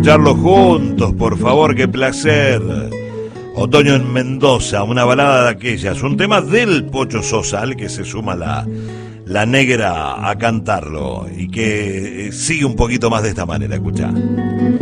escucharlo juntos, por favor, qué placer. Otoño en Mendoza, una balada de aquellas, un tema del Pocho Sosa, al que se suma la negra a cantarlo y que sigue un poquito más de esta manera, escuchá.